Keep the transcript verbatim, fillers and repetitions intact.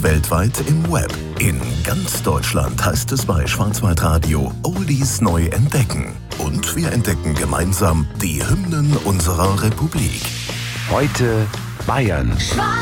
weltweit im Web. In ganz Deutschland heißt es bei Schwarzwaldradio Oldies neu entdecken. Und wir entdecken gemeinsam die Hymnen unserer Republik. Heute Bayern.